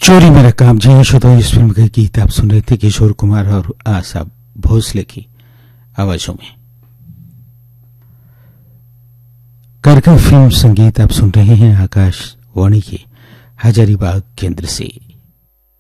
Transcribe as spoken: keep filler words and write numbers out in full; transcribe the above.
चोरी मेरा काम जी श्रोता, इस फिल्म के गीत आप सुन रहे थे किशोर कुमार और आशा भोसले की आवाजों में। कार्यक्रम फिल्म संगीत आप सुन रहे हैं आकाशवाणी के हजारीबाग केंद्र से।